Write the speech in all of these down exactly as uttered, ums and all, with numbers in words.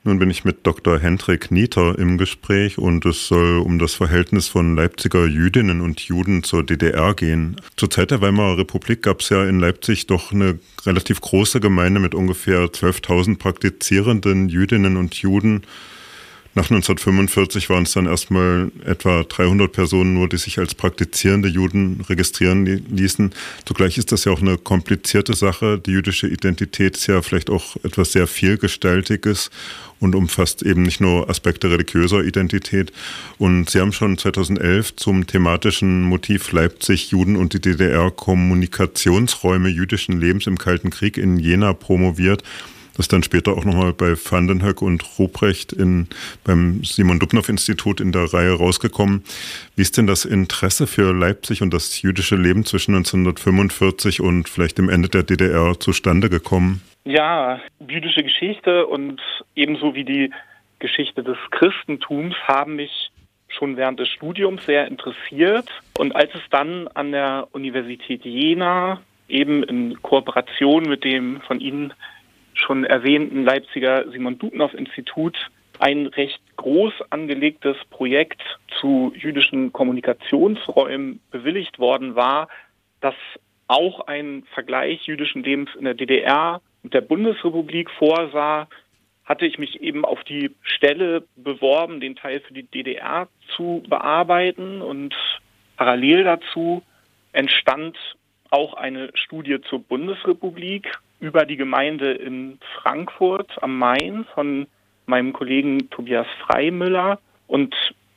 Nun bin ich mit Doktor Hendrik Nieter im Gespräch und es soll um das Verhältnis von Leipziger Jüdinnen und Juden zur D D R gehen. Zur Zeit der Weimarer Republik gab es ja in Leipzig doch eine relativ große Gemeinde mit ungefähr zwölftausend praktizierenden Jüdinnen und Juden. Nach neunzehnhundertfünfundvierzig waren es dann erstmal etwa dreihundert Personen nur, die sich als praktizierende Juden registrieren ließen. Zugleich ist das ja auch eine komplizierte Sache. Die jüdische Identität ist ja vielleicht auch etwas sehr Vielgestaltiges und umfasst eben nicht nur Aspekte religiöser Identität. Und Sie haben schon zweitausendelf zum thematischen Motiv Leipzig, Juden und die D D R Kommunikationsräume jüdischen Lebens im Kalten Krieg in Jena promoviert. Das ist dann später auch nochmal bei Van den Hoek und Ruprecht in, beim Simon-Dubnow-Institut in der Reihe rausgekommen. Wie ist denn das Interesse für Leipzig und das jüdische Leben zwischen neunzehnhundertfünfundvierzig und vielleicht dem Ende der D D R zustande gekommen? Ja, jüdische Geschichte und ebenso wie die Geschichte des Christentums haben mich schon während des Studiums sehr interessiert. Und als es dann an der Universität Jena eben in Kooperation mit dem von Ihnen schon erwähnten Leipziger Simon-Dubnow-Institut ein recht groß angelegtes Projekt zu jüdischen Kommunikationsräumen bewilligt worden war, das auch einen Vergleich jüdischen Lebens in der D D R und der Bundesrepublik vorsah, hatte ich mich eben auf die Stelle beworben, den Teil für die D D R zu bearbeiten, und parallel dazu entstand auch eine Studie zur Bundesrepublik über die Gemeinde in Frankfurt am Main von meinem Kollegen Tobias Freimüller. Und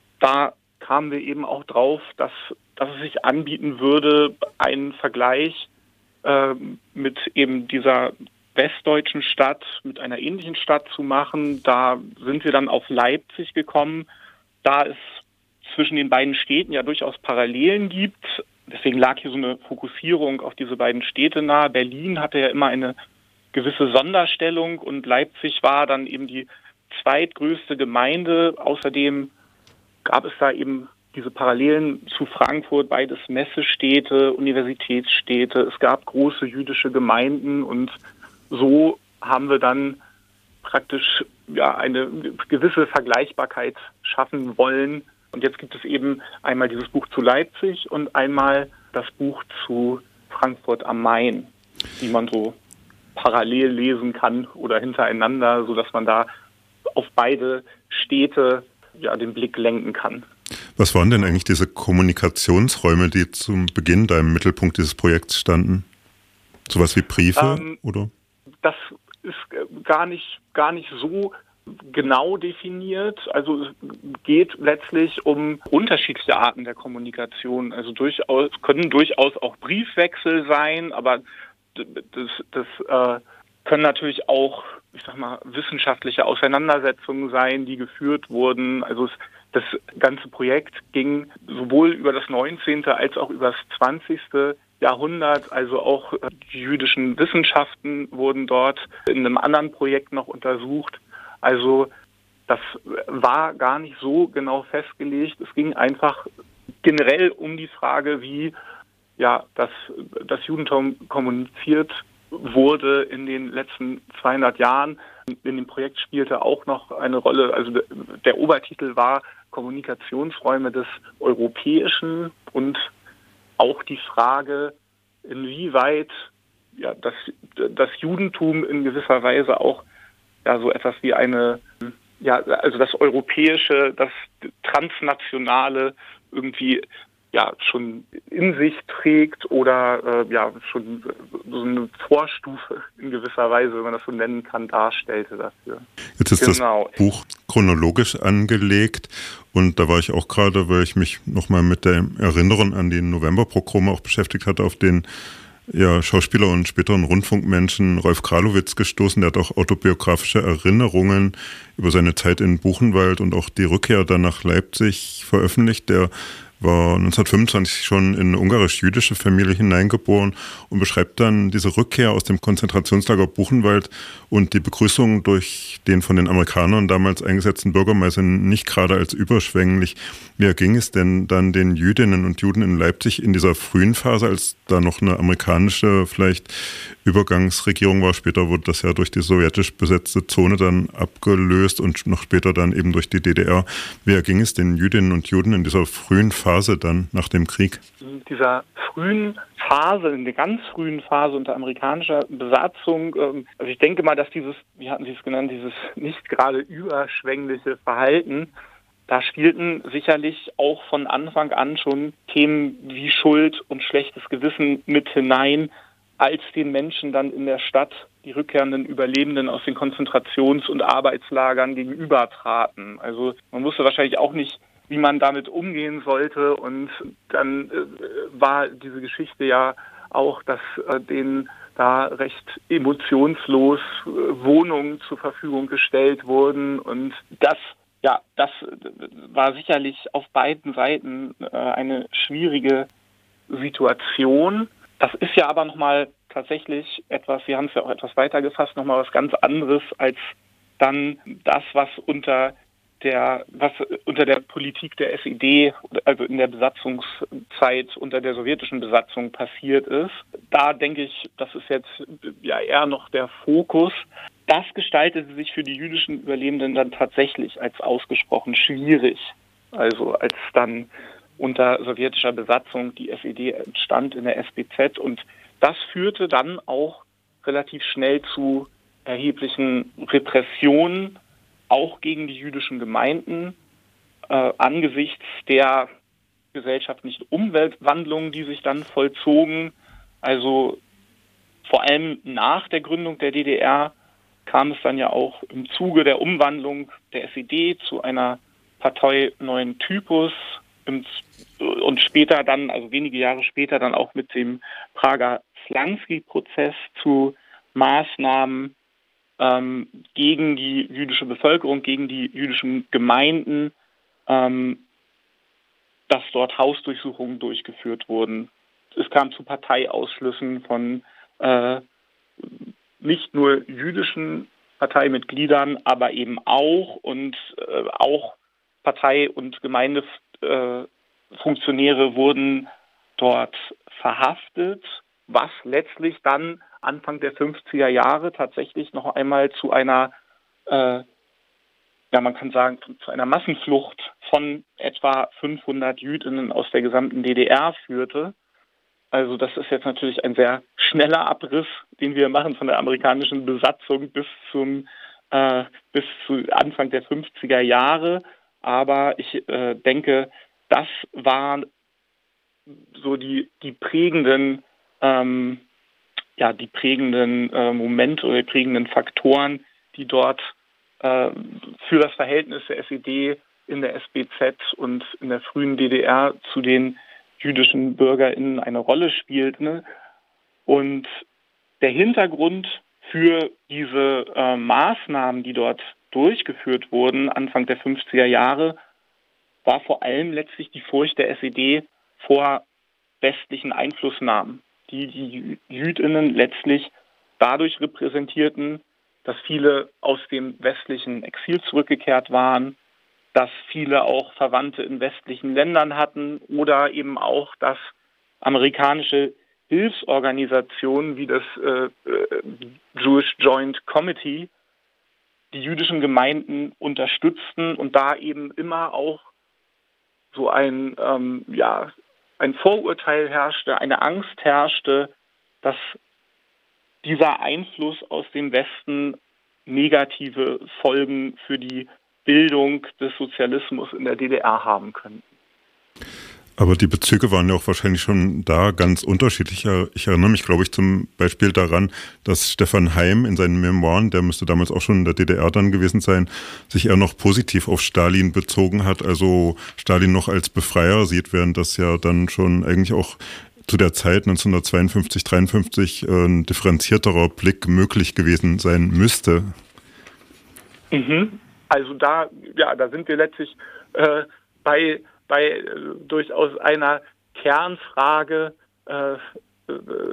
da kamen wir eben auch drauf, dass, dass es sich anbieten würde, einen Vergleich äh, mit eben dieser westdeutschen Stadt, mit einer ähnlichen Stadt zu machen. Da sind wir dann auf Leipzig gekommen, da es zwischen den beiden Städten ja durchaus Parallelen gibt. Deswegen lag hier so eine Fokussierung auf diese beiden Städte nahe. Berlin hatte ja immer eine gewisse Sonderstellung und Leipzig war dann eben die zweitgrößte Gemeinde. Außerdem gab es da eben diese Parallelen zu Frankfurt, beides Messestädte, Universitätsstädte. Es gab große jüdische Gemeinden und so haben wir dann praktisch ja eine gewisse Vergleichbarkeit schaffen wollen. Und jetzt gibt es eben einmal dieses Buch zu Leipzig und einmal das Buch zu Frankfurt am Main, die man so parallel lesen kann oder hintereinander, sodass man da auf beide Städte ja den Blick lenken kann. Was waren denn eigentlich diese Kommunikationsräume, die zum Beginn da im Mittelpunkt dieses Projekts standen? Sowas wie Briefe, ähm, oder? Das ist gar nicht, gar nicht so genau definiert. Also es geht letztlich um unterschiedliche Arten der Kommunikation. Also durchaus können durchaus auch Briefwechsel sein, aber das, das äh, können natürlich auch, ich sag mal, wissenschaftliche Auseinandersetzungen sein, die geführt wurden. Also es, das ganze Projekt ging sowohl über das neunzehnte als auch über das zwanzigste Jahrhundert. Also auch äh, die jüdischen Wissenschaften wurden dort in einem anderen Projekt noch untersucht. Also das war gar nicht so genau festgelegt. Es ging einfach generell um die Frage, wie ja das, das Judentum kommuniziert wurde in den letzten zweihundert Jahren. In dem Projekt spielte auch noch eine Rolle, also der Obertitel war Kommunikationsräume des Europäischen und auch die Frage, inwieweit ja, das, das Judentum in gewisser Weise auch ja so etwas wie eine, ja, also das Europäische, das Transnationale irgendwie ja schon in sich trägt oder äh, ja schon so eine Vorstufe in gewisser Weise, wenn man das so nennen kann, darstellte dafür. Jetzt ist genau. Das Buch chronologisch angelegt und da war ich auch gerade, weil ich mich nochmal mit der Erinnerung an die Novemberpogrome auch beschäftigt hatte, auf den ja, Schauspieler und späteren Rundfunkmenschen Rolf Kralowitz gestoßen. Der hat auch autobiografische Erinnerungen über seine Zeit in Buchenwald und auch die Rückkehr dann nach Leipzig veröffentlicht. Der war neunzehnhundertfünfundzwanzig schon in eine ungarisch-jüdische Familie hineingeboren und beschreibt dann diese Rückkehr aus dem Konzentrationslager Buchenwald und die Begrüßung durch den von den Amerikanern damals eingesetzten Bürgermeister nicht gerade als überschwänglich. Wie erging es denn dann den Jüdinnen und Juden in Leipzig in dieser frühen Phase, als da noch eine amerikanische vielleicht Übergangsregierung war? Später wurde das ja durch die sowjetisch besetzte Zone dann abgelöst und noch später dann eben durch die D D R. Wie erging es den Jüdinnen und Juden in dieser frühen Phase dann nach dem Krieg? In dieser frühen Phase, in der ganz frühen Phase unter amerikanischer Besatzung, also ich denke mal, dass dieses, wie hatten Sie es genannt, dieses nicht gerade überschwängliche Verhalten, da spielten sicherlich auch von Anfang an schon Themen wie Schuld und schlechtes Gewissen mit hinein, als den Menschen dann in der Stadt die rückkehrenden Überlebenden aus den Konzentrations- und Arbeitslagern gegenübertraten. Also man wusste wahrscheinlich auch nicht, wie man damit umgehen sollte. Und dann äh, war diese Geschichte ja auch, dass äh, denen da recht emotionslos äh, Wohnungen zur Verfügung gestellt wurden. Und das, ja, das war sicherlich auf beiden Seiten äh, eine schwierige Situation. Das ist ja aber nochmal tatsächlich etwas, Sie haben es ja auch etwas weiter gefasst, nochmal was ganz anderes als dann das, was unter der, was unter der Politik der S E D, also in der Besatzungszeit unter der sowjetischen Besatzung passiert ist. Da denke ich, das ist jetzt ja eher noch der Fokus. Das gestaltete sich für die jüdischen Überlebenden dann tatsächlich als ausgesprochen schwierig. Also als dann unter sowjetischer Besatzung die S E D entstand in der S B Z, und das führte dann auch relativ schnell zu erheblichen Repressionen, auch gegen die jüdischen Gemeinden, äh, angesichts der gesellschaftlichen Umweltwandlungen, die sich dann vollzogen. Also vor allem nach der Gründung der D D R kam es dann ja auch im Zuge der Umwandlung der S E D zu einer Partei neuen Typus und später dann, also wenige Jahre später, dann auch mit dem Prager Slansky-Prozess zu Maßnahmen ähm, gegen die jüdische Bevölkerung, gegen die jüdischen Gemeinden, ähm, dass dort Hausdurchsuchungen durchgeführt wurden. Es kam zu Parteiausschlüssen von äh, nicht nur jüdischen Parteimitgliedern, aber eben auch und äh, auch Partei- und Gemeindefunktionäre wurden dort verhaftet, was letztlich dann Anfang der fünfziger Jahre tatsächlich noch einmal zu einer, äh, ja man kann sagen, zu einer Massenflucht von etwa fünfhundert Jüdinnen aus der gesamten D D R führte. Also das ist jetzt natürlich ein sehr schneller Abriss, den wir machen von der amerikanischen Besatzung bis zum äh, bis zu Anfang der fünfziger Jahre. Aber ich äh, denke, das waren so die die prägenden ähm, ja die prägenden äh, Momente oder die prägenden Faktoren, die dort äh, für das Verhältnis der S E D in der S B Z und in der frühen D D R zu den jüdischen BürgerInnen eine Rolle spielten. Und der Hintergrund für diese äh, Maßnahmen, die dort durchgeführt wurden, Anfang der fünfziger Jahre, war vor allem letztlich die Furcht der S E D vor westlichen Einflussnahmen, die die JüdInnen letztlich dadurch repräsentierten, dass viele aus dem westlichen Exil zurückgekehrt waren, dass viele auch Verwandte in westlichen Ländern hatten oder eben auch, dass amerikanische Hilfsorganisationen wie das äh, Jewish Joint Committee die jüdischen Gemeinden unterstützten und da eben immer auch so ein, ähm, ja, ein Vorurteil herrschte, eine Angst herrschte, dass dieser Einfluss aus dem Westen negative Folgen für die Bildung des Sozialismus in der D D R haben könnten. Aber die Bezüge waren ja auch wahrscheinlich schon da ganz unterschiedlich. Ich erinnere mich, glaube ich, zum Beispiel daran, dass Stefan Heym in seinen Memoiren, der müsste damals auch schon in der D D R dann gewesen sein, sich eher noch positiv auf Stalin bezogen hat, also Stalin noch als Befreier sieht, während das ja dann schon eigentlich auch zu der Zeit neunzehnhundertzweiundfünfzig, dreiundfünfzig ein differenzierterer Blick möglich gewesen sein müsste. Mhm. Also da, ja, da sind wir letztlich äh, bei bei äh, durchaus einer Kernfrage äh, äh,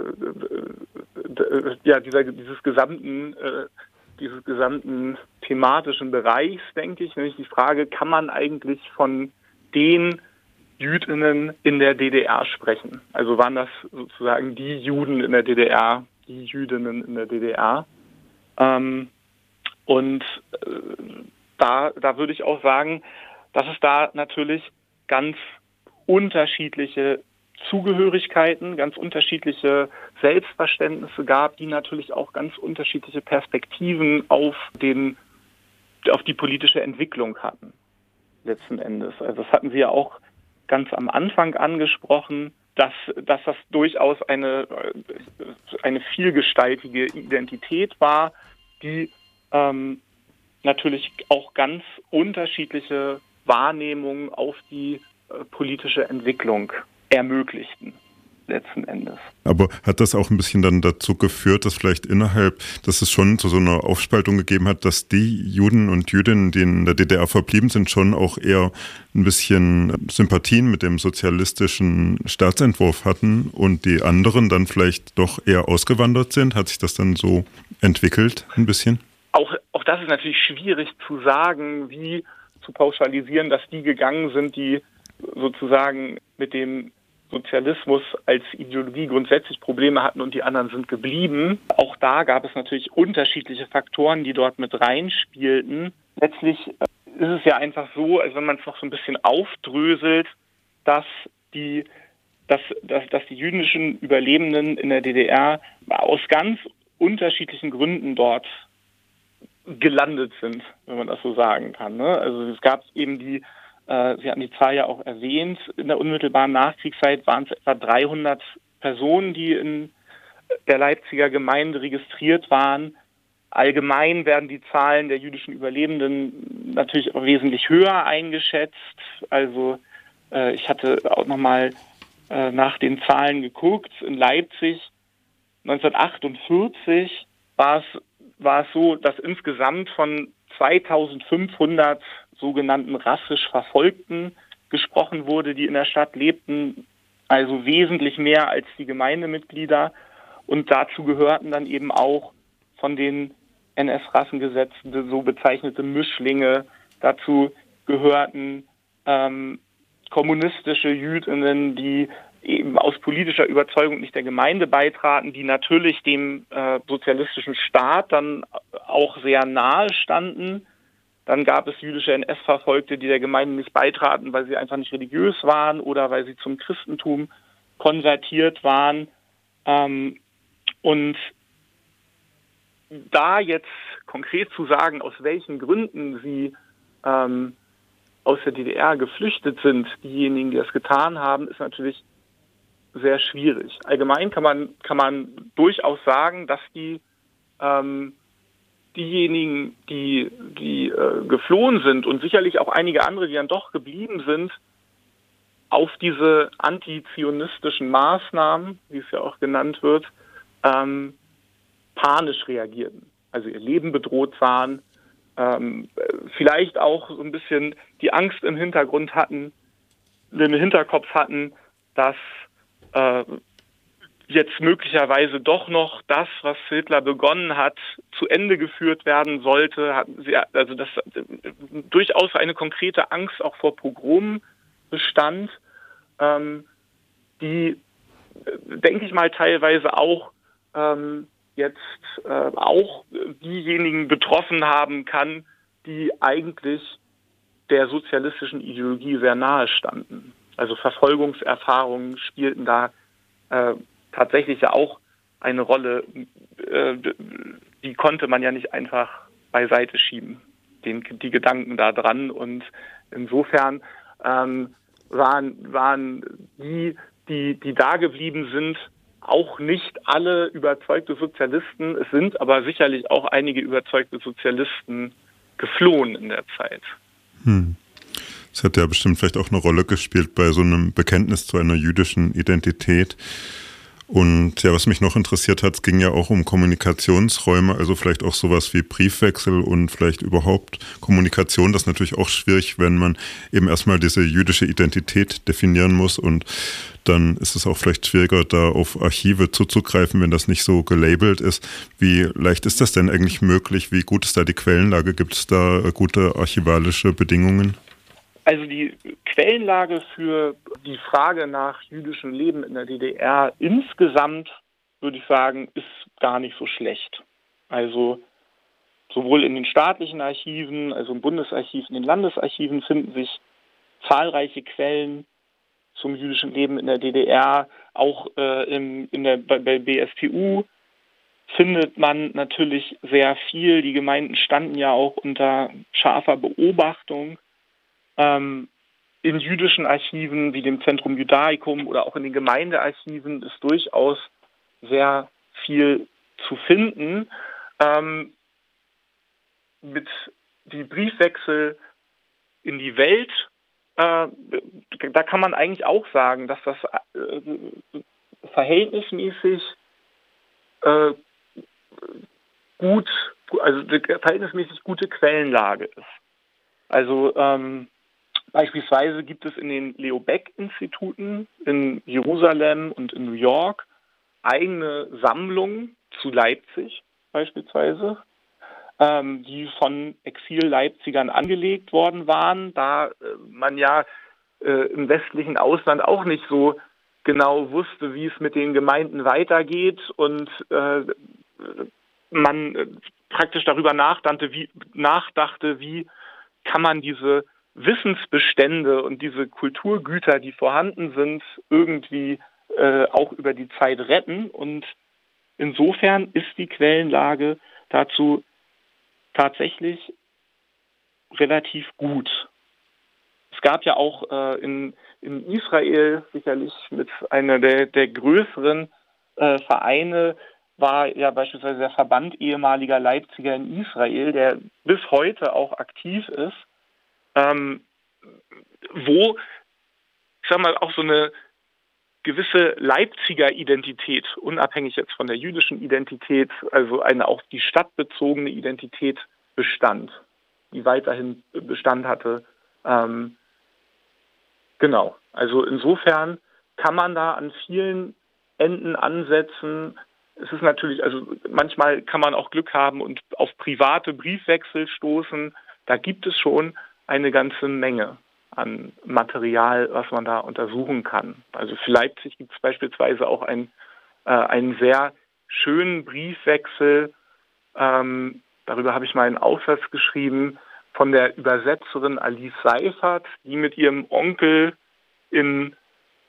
äh, ja, dieser, dieses gesamten äh, dieses gesamten thematischen Bereichs, denke ich, nämlich die Frage, kann man eigentlich von den Jüdinnen in der D D R sprechen? Also waren das sozusagen die Juden in der D D R, die Jüdinnen in der D D R? Ähm, und äh, da, da würde ich auch sagen, dass es da natürlich ganz unterschiedliche Zugehörigkeiten, ganz unterschiedliche Selbstverständnisse gab, die natürlich auch ganz unterschiedliche Perspektiven auf den, auf die politische Entwicklung hatten, letzten Endes. Also das hatten Sie ja auch ganz am Anfang angesprochen, dass, dass das durchaus eine, eine vielgestaltige Identität war, die ähm, natürlich auch ganz unterschiedliche Wahrnehmungen auf die äh, politische Entwicklung ermöglichten, letzten Endes. Aber hat das auch ein bisschen dann dazu geführt, dass vielleicht innerhalb, dass es schon zu so einer Aufspaltung gegeben hat, dass die Juden und Jüdinnen, die in der D D R verblieben sind, schon auch eher ein bisschen Sympathien mit dem sozialistischen Staatsentwurf hatten und die anderen dann vielleicht doch eher ausgewandert sind? Hat sich das dann so entwickelt ein bisschen? Auch, auch das ist natürlich schwierig zu sagen, wie zu pauschalisieren, dass die gegangen sind, die sozusagen mit dem Sozialismus als Ideologie grundsätzlich Probleme hatten und die anderen sind geblieben. Auch da gab es natürlich unterschiedliche Faktoren, die dort mit reinspielten. Letztlich ist es ja einfach so, also wenn man es noch so ein bisschen aufdröselt, dass die, dass, dass, dass die jüdischen Überlebenden in der D D R aus ganz unterschiedlichen Gründen dort gelandet sind, wenn man das so sagen kann. Ne? Also es gab eben die, äh, Sie hatten die Zahl ja auch erwähnt, in der unmittelbaren Nachkriegszeit waren es etwa dreihundert Personen, die in der Leipziger Gemeinde registriert waren. Allgemein werden die Zahlen der jüdischen Überlebenden natürlich auch wesentlich höher eingeschätzt. Also äh, ich hatte auch nochmal äh, nach den Zahlen geguckt. In Leipzig neunzehnhundertachtundvierzig war es war es so, dass insgesamt von zweitausendfünfhundert sogenannten rassisch Verfolgten gesprochen wurde, die in der Stadt lebten, also wesentlich mehr als die Gemeindemitglieder. Und dazu gehörten dann eben auch von den N S-Rassengesetzen so bezeichnete Mischlinge. Dazu gehörten ähm, kommunistische Jüdinnen, die eben aus politischer Überzeugung nicht der Gemeinde beitraten, die natürlich dem äh, sozialistischen Staat dann auch sehr nahe standen. Dann gab es jüdische N S-Verfolgte, die der Gemeinde nicht beitraten, weil sie einfach nicht religiös waren oder weil sie zum Christentum konvertiert waren. Ähm, und da jetzt konkret zu sagen, aus welchen Gründen sie ähm, aus der D D R geflüchtet sind, diejenigen, die das getan haben, ist natürlich sehr schwierig. Allgemein kann man kann man durchaus sagen, dass die ähm, diejenigen, die die äh, geflohen sind und sicherlich auch einige andere, die dann doch geblieben sind, auf diese antizionistischen Maßnahmen, wie es ja auch genannt wird, ähm, panisch reagierten. Also ihr Leben bedroht waren, ähm, vielleicht auch so ein bisschen die Angst im Hintergrund hatten, im Hinterkopf hatten, dass äh, jetzt möglicherweise doch noch das, was Hitler begonnen hat, zu Ende geführt werden sollte. Hatten sie, also dass äh, durchaus eine konkrete Angst auch vor Pogromen bestand, ähm, die, äh, denke ich mal, teilweise auch ähm, jetzt äh, auch diejenigen betroffen haben kann, die eigentlich der sozialistischen Ideologie sehr nahe standen. Also Verfolgungserfahrungen spielten da äh, tatsächlich ja auch eine Rolle, äh, die konnte man ja nicht einfach beiseite schieben, den, die Gedanken da dran. Und insofern ähm, waren, waren die, die, die da geblieben sind, auch nicht alle überzeugte Sozialisten. Es sind aber sicherlich auch einige überzeugte Sozialisten geflohen in der Zeit. Hm. Das hat ja bestimmt vielleicht auch eine Rolle gespielt bei so einem Bekenntnis zu einer jüdischen Identität. Und ja, was mich noch interessiert hat, es ging ja auch um Kommunikationsräume, also vielleicht auch sowas wie Briefwechsel und vielleicht überhaupt Kommunikation. Das ist natürlich auch schwierig, wenn man eben erstmal diese jüdische Identität definieren muss, und dann ist es auch vielleicht schwieriger, da auf Archive zuzugreifen, wenn das nicht so gelabelt ist. Wie leicht ist das denn eigentlich möglich? Wie gut ist da die Quellenlage? Gibt es da gute archivalische Bedingungen? Also die Quellenlage für die Frage nach jüdischem Leben in der D D R insgesamt, würde ich sagen, ist gar nicht so schlecht. Also sowohl in den staatlichen Archiven, also im Bundesarchiv, in den Landesarchiven finden sich zahlreiche Quellen zum jüdischen Leben in der D D R. Auch äh, im, in der, bei, bei B S T U findet man natürlich sehr viel. Die Gemeinden standen ja auch unter scharfer Beobachtung. Ähm, in jüdischen Archiven wie dem Zentrum Judaicum oder auch in den Gemeindearchiven ist durchaus sehr viel zu finden. Ähm, mit die Briefwechsel in die Welt, äh, da kann man eigentlich auch sagen, dass das äh, verhältnismäßig äh, gut, also eine verhältnismäßig gute Quellenlage ist. Also ähm, beispielsweise gibt es in den Leo Baeck-Instituten in Jerusalem und in New York eigene Sammlungen zu Leipzig beispielsweise, ähm, die von Exil-Leipzigern angelegt worden waren, da äh, man ja äh, im westlichen Ausland auch nicht so genau wusste, wie es mit den Gemeinden weitergeht, und äh, man äh, praktisch darüber nachdachte, wie, nachdachte, wie kann man diese Wissensbestände und diese Kulturgüter, die vorhanden sind, irgendwie äh, auch über die Zeit retten. Und insofern ist die Quellenlage dazu tatsächlich relativ gut. Es gab ja auch äh, in, in Israel sicherlich mit einer der, der größeren äh, Vereine, war ja beispielsweise der Verband ehemaliger Leipziger in Israel, der bis heute auch aktiv ist, ähm, wo, ich sag mal, auch so eine gewisse Leipziger Identität, unabhängig jetzt von der jüdischen Identität, also eine auch die stadtbezogene Identität bestand, die weiterhin Bestand hatte. Ähm, genau, also insofern kann man da an vielen Enden ansetzen. Es ist natürlich, also manchmal kann man auch Glück haben und auf private Briefwechsel stoßen. Da gibt es schon eine ganze Menge an Material, was man da untersuchen kann. Also für Leipzig gibt es beispielsweise auch ein, äh, einen sehr schönen Briefwechsel, ähm, darüber habe ich mal einen Aufsatz geschrieben, von der Übersetzerin Alice Seifert, die mit ihrem Onkel in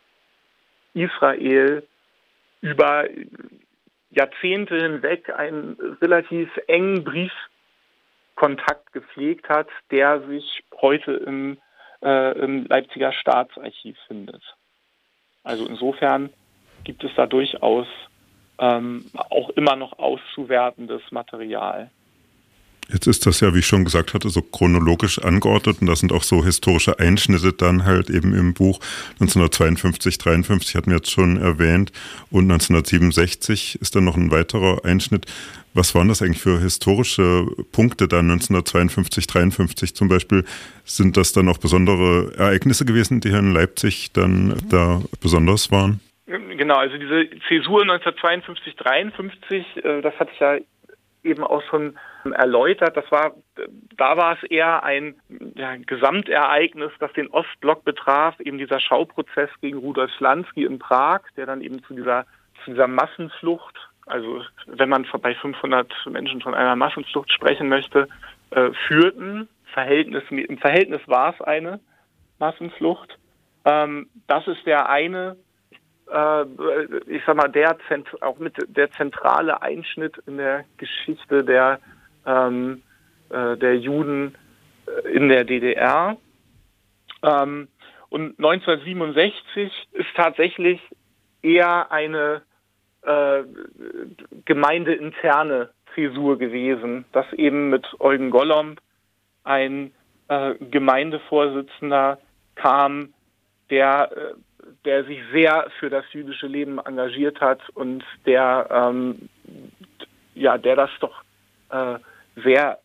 Israel über Jahrzehnte hinweg einen relativ engen Briefkontakt gepflegt hat, der sich heute im, äh, im Leipziger Staatsarchiv findet. Also insofern gibt es da durchaus ähm, auch immer noch auszuwertendes Material. Jetzt ist das ja, wie ich schon gesagt hatte, so chronologisch angeordnet, und da sind auch so historische Einschnitte dann halt eben im Buch. neunzehnhundertzweiundfünfzig, dreiundfünfzig hatten wir jetzt schon erwähnt, und neunzehnhundertsiebenundsechzig ist dann noch ein weiterer Einschnitt. Was waren das eigentlich für historische Punkte dann neunzehnhundertzweiundfünfzig, dreiundfünfzig zum Beispiel? Sind das dann auch besondere Ereignisse gewesen, die hier in Leipzig dann da besonders waren? Genau, also diese Zäsur neunzehnhundertzweiundfünfzig, dreiundfünfzig, das hatte ich ja eben auch schon erläutert. Das war, da war es eher ein ja, Gesamtereignis, das den Ostblock betraf, eben dieser Schauprozess gegen Rudolf Slansky in Prag, der dann eben zu dieser, zu dieser Massenflucht, also wenn man bei fünfhundert Menschen von einer Massenflucht sprechen möchte, äh, führten. Verhältnis, im Verhältnis war es eine Massenflucht. Ähm, das ist der eine, ich sag mal, der auch mit der zentrale Einschnitt in der Geschichte der, ähm, äh, der Juden in der D D R. Ähm, und neunzehnhundertsiebenundsechzig ist tatsächlich eher eine äh, gemeindeinterne Zäsur gewesen, dass eben mit Eugen Gollomb ein äh, Gemeindevorsitzender kam, der äh, der sich sehr für das jüdische Leben engagiert hat und der, ähm, ja, der das doch äh, sehr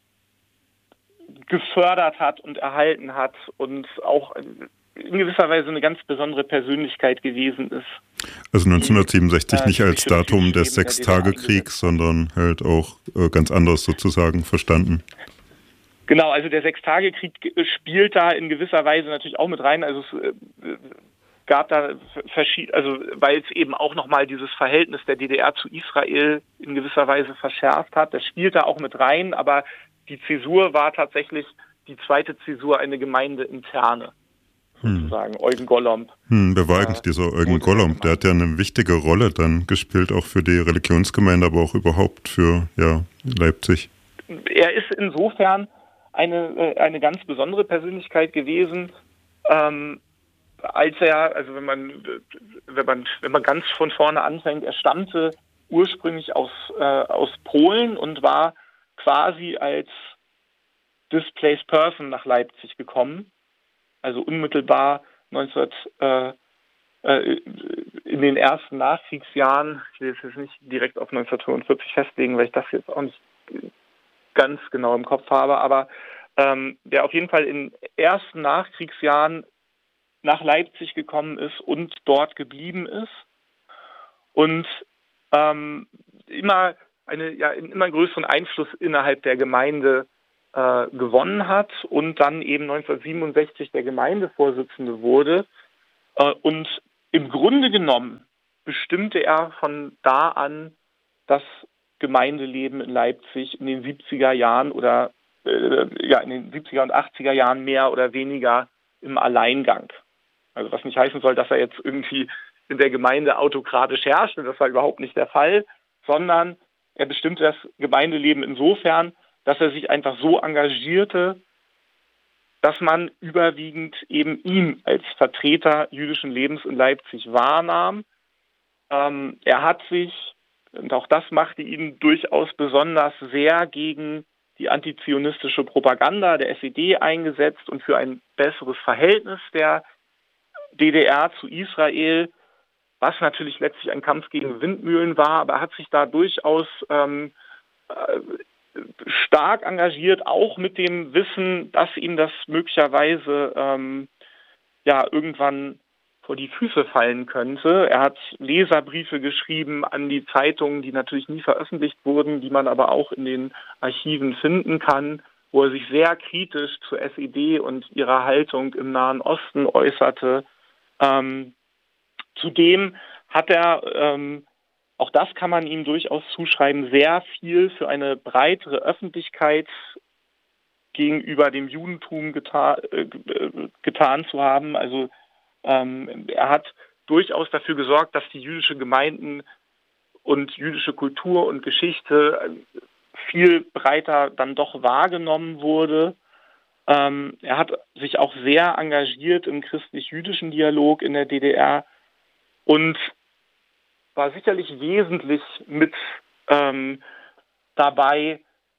gefördert hat und erhalten hat und auch in gewisser Weise eine ganz besondere Persönlichkeit gewesen ist. Also neunzehnhundertsiebenundsechzig die, nicht äh, als Datum des Sechstagekriegs, sondern halt auch äh, ganz anders sozusagen verstanden. Genau, also der Sechstagekrieg spielt da in gewisser Weise natürlich auch mit rein. Also es äh, gab da verschiedene, also weil es eben auch nochmal dieses Verhältnis der D D R zu Israel in gewisser Weise verschärft hat. Das spielt da auch mit rein, aber die Zäsur war tatsächlich die zweite Zäsur eine gemeindeinterne. Sozusagen, hm. Eugen Gollomb. Hm, wer war eigentlich äh, dieser Eugen Gollomb? Der hat ja eine wichtige Rolle dann gespielt, auch für die Religionsgemeinde, aber auch überhaupt für ja, Leipzig. Er ist insofern eine, eine ganz besondere Persönlichkeit gewesen, ähm, als er, also wenn man, wenn man, wenn man ganz von vorne anfängt, er stammte ursprünglich aus, äh, aus Polen und war quasi als Displaced Person nach Leipzig gekommen. Also unmittelbar neunzehn, äh, äh, in den ersten Nachkriegsjahren, ich will es jetzt nicht direkt auf neunzehnhundertfünfundvierzig festlegen, weil ich das jetzt auch nicht ganz genau im Kopf habe, aber ähm, der auf jeden Fall in den ersten Nachkriegsjahren nach Leipzig gekommen ist und dort geblieben ist und ähm, immer eine, ja, einen immer größeren Einfluss innerhalb der Gemeinde äh, gewonnen hat und dann eben neunzehnhundertsiebenundsechzig der Gemeindevorsitzende wurde. Äh, und im Grunde genommen bestimmte er von da an das Gemeindeleben in Leipzig in den siebziger Jahren oder äh, ja in den siebziger und achtziger Jahren mehr oder weniger im Alleingang. Also was nicht heißen soll, dass er jetzt irgendwie in der Gemeinde autokratisch herrscht, das war überhaupt nicht der Fall, sondern er bestimmte das Gemeindeleben insofern, dass er sich einfach so engagierte, dass man überwiegend eben ihn als Vertreter jüdischen Lebens in Leipzig wahrnahm. Ähm, er hat sich, und auch das machte ihn durchaus besonders, sehr gegen die antizionistische Propaganda der S E D eingesetzt und für ein besseres Verhältnis der D D R zu Israel, was natürlich letztlich ein Kampf gegen Windmühlen war, aber er hat sich da durchaus ähm, äh, stark engagiert, auch mit dem Wissen, dass ihm das möglicherweise ähm, ja irgendwann vor die Füße fallen könnte. Er hat Leserbriefe geschrieben an die Zeitungen, die natürlich nie veröffentlicht wurden, die man aber auch in den Archiven finden kann, wo er sich sehr kritisch zur S E D und ihrer Haltung im Nahen Osten äußerte. Ähm, zudem hat er, ähm, auch das kann man ihm durchaus zuschreiben, sehr viel für eine breitere Öffentlichkeit gegenüber dem Judentum geta- äh, getan zu haben. Also ähm, er hat durchaus dafür gesorgt, dass die jüdische Gemeinden und jüdische Kultur und Geschichte viel breiter dann doch wahrgenommen wurde. Ähm, er hat sich auch sehr engagiert im christlich-jüdischen Dialog in der D D R und war sicherlich wesentlich mit ähm, dabei,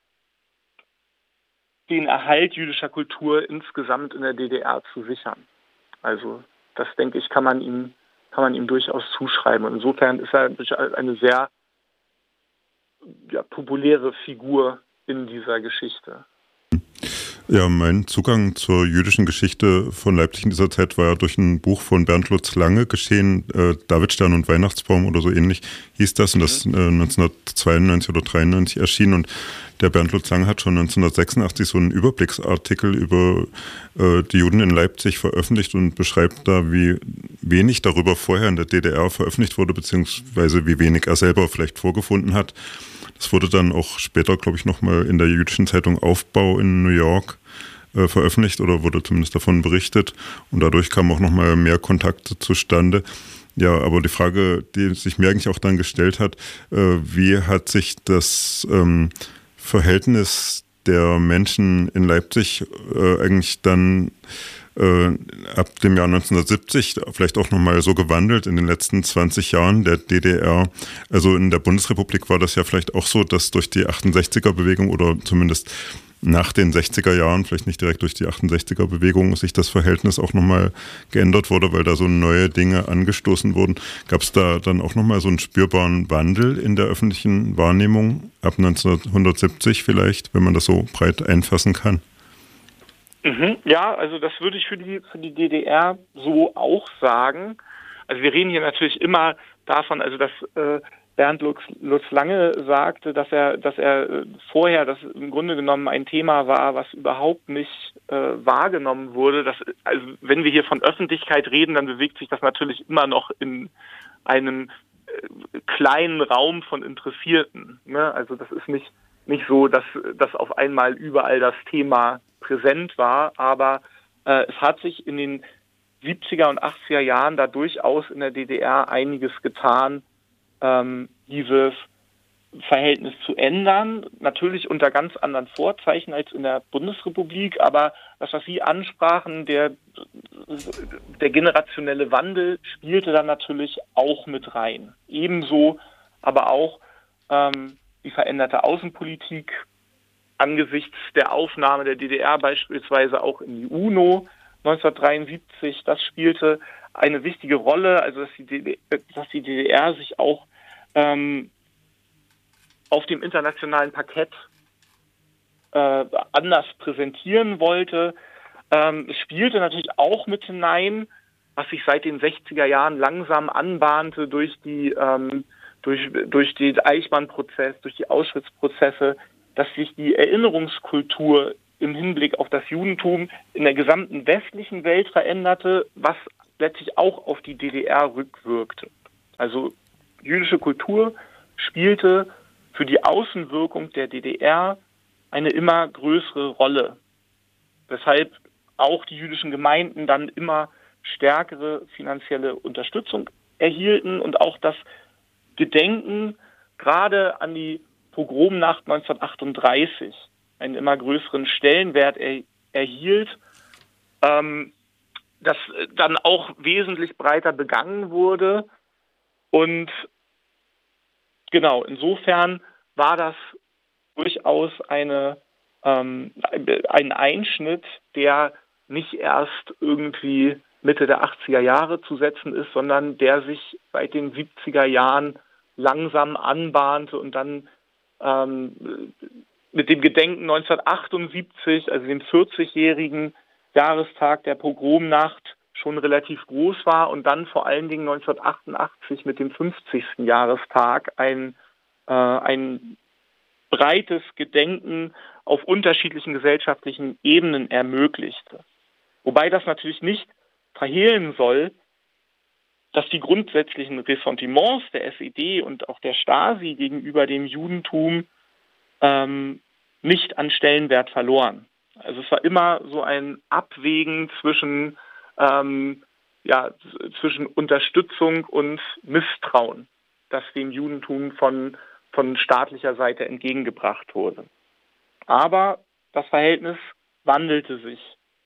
den Erhalt jüdischer Kultur insgesamt in der D D R zu sichern. Also das, denke ich, kann man ihm, kann man ihm durchaus zuschreiben. Und insofern ist er eine sehr ja, populäre Figur in dieser Geschichte. Ja, mein Zugang zur jüdischen Geschichte von Leipzig in dieser Zeit war ja durch ein Buch von Bernd Lutz Lange geschehen, äh, Davidstern und Weihnachtsbaum oder so ähnlich hieß das, und das äh, neunzehnhundertzweiundneunzig oder dreiundneunzig erschien, und der Bernd Lutz Lange hat schon neunzehnhundertsechsundachtzig so einen Überblicksartikel über äh, die Juden in Leipzig veröffentlicht und beschreibt da, wie wenig darüber vorher in der D D R veröffentlicht wurde, beziehungsweise wie wenig er selber vielleicht vorgefunden hat. Das wurde dann auch später, glaube ich, nochmal in der jüdischen Zeitung Aufbau in New York äh, veröffentlicht oder wurde zumindest davon berichtet. Und dadurch kamen auch nochmal mehr Kontakte zustande. Ja, aber die Frage, die sich mir eigentlich auch dann gestellt hat, äh, wie hat sich das ähm, Verhältnis der Menschen in Leipzig äh, eigentlich dann äh, ab dem Jahr neunzehnhundertsiebzig vielleicht auch nochmal so gewandelt in den letzten zwanzig Jahren der D D R. Also in der Bundesrepublik war das ja vielleicht auch so, dass durch die achtundsechziger Bewegung oder zumindest nach den sechziger Jahren, vielleicht nicht direkt durch die achtundsechziger-Bewegung, sich das Verhältnis auch nochmal geändert wurde, weil da so neue Dinge angestoßen wurden. Gab es da dann auch nochmal so einen spürbaren Wandel in der öffentlichen Wahrnehmung ab neunzehnhundertsiebzig vielleicht, wenn man das so breit einfassen kann? Mhm, ja, also das würde ich für die, für die D D R so auch sagen. Also wir reden hier natürlich immer davon, also dass äh, Bernd Lutz, Lutz Lange sagte, dass er, dass er äh, vorher, das im Grunde genommen ein Thema war, was überhaupt nicht äh, wahrgenommen wurde. Das, also wenn wir hier von Öffentlichkeit reden, dann bewegt sich das natürlich immer noch in einem äh, kleinen Raum von Interessierten. Ne? Also das ist nicht nicht so, dass, dass auf einmal überall das Thema präsent war, aber äh, es hat sich in den siebziger und achtziger Jahren da durchaus in der D D R einiges getan, ähm, dieses Verhältnis zu ändern, natürlich unter ganz anderen Vorzeichen als in der Bundesrepublik, aber das, was Sie ansprachen, der, der generationelle Wandel spielte dann natürlich auch mit rein. Ebenso aber auch ähm, die veränderte Außenpolitik angesichts der Aufnahme der D D R beispielsweise auch in die UNO neunzehnhundertdreiundsiebzig, das spielte eine wichtige Rolle, also dass die D D R, dass die D D R sich auch ähm, auf dem internationalen Parkett äh, anders präsentieren wollte. Ähm, es spielte natürlich auch mit hinein, was sich seit den sechziger Jahren langsam anbahnte durch die ähm, durch, durch den Eichmann-Prozess, durch die Auschwitz-Prozesse, dass sich die Erinnerungskultur im Hinblick auf das Judentum in der gesamten westlichen Welt veränderte, was letztlich auch auf die D D R rückwirkte. Also jüdische Kultur spielte für die Außenwirkung der D D R eine immer größere Rolle, weshalb auch die jüdischen Gemeinden dann immer stärkere finanzielle Unterstützung erhielten und auch das Gedenken gerade an die Pogromnacht neunzehnhundertachtunddreißig einen immer größeren Stellenwert er, erhielt, ähm, das dann auch wesentlich breiter begangen wurde. Und genau, insofern war das durchaus eine, ähm, ein Einschnitt, der nicht erst irgendwie Mitte der achtziger Jahre zu setzen ist, sondern der sich seit den siebziger Jahren langsam anbahnte und dann ähm, mit dem Gedenken neunzehnhundertachtundsiebzig, also dem vierzigjährigen Jahrestag der Pogromnacht, schon relativ groß war und dann vor allen Dingen neunzehnhundertachtundachtzig mit dem fünfzigsten Jahrestag ein, äh, ein breites Gedenken auf unterschiedlichen gesellschaftlichen Ebenen ermöglichte. Wobei das natürlich nicht verhehlen soll, dass die grundsätzlichen Ressentiments der S E D und auch der Stasi gegenüber dem Judentum ähm, nicht an Stellenwert verloren. Also es war immer so ein Abwägen zwischen, ähm, ja, zwischen Unterstützung und Misstrauen, das dem Judentum von, von staatlicher Seite entgegengebracht wurde. Aber das Verhältnis wandelte sich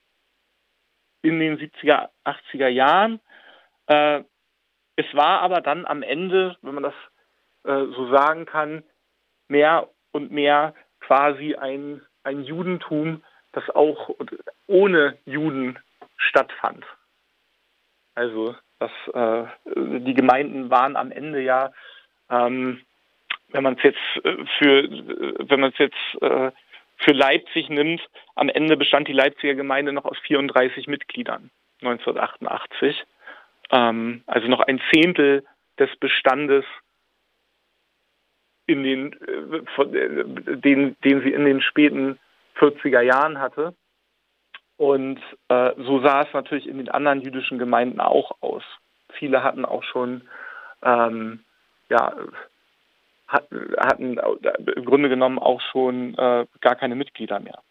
in den siebziger, achtziger Jahren. Äh, es war aber dann am Ende, wenn man das äh, so sagen kann, mehr und mehr quasi ein, ein Judentum, das auch ohne Juden stattfand. Also das, äh, die Gemeinden waren am Ende ja, ähm, wenn man es jetzt für, wenn man es jetzt äh, für Leipzig nimmt, am Ende bestand die Leipziger Gemeinde noch aus vierunddreißig Mitgliedern neunzehnhundertachtundachtzig. Ähm, also noch ein Zehntel des Bestandes, in den, äh, den, den sie in den späten vierziger Jahren hatte. Und äh, so sah es natürlich in den anderen jüdischen Gemeinden auch aus. Viele hatten auch schon, ähm, ja, hatten im Grunde genommen auch schon äh, gar keine Mitglieder mehr.